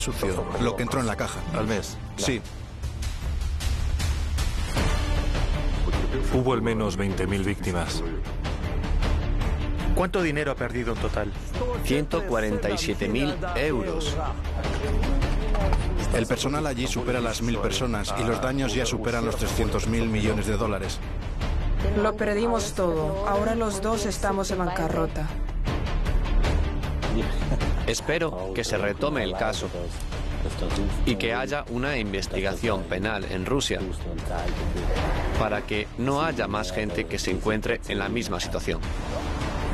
sucio, lo que entró en la caja. ¿Al mes? Sí. Hubo al menos 20.000 víctimas. ¿Cuánto dinero ha perdido en total? 147.000 euros. El personal allí supera las 1.000 personas y los daños ya superan los 300.000 millones de dólares. Lo perdimos todo. Ahora los dos estamos en bancarrota. Espero que se retome el caso y que haya una investigación penal en Rusia para que no haya más gente que se encuentre en la misma situación.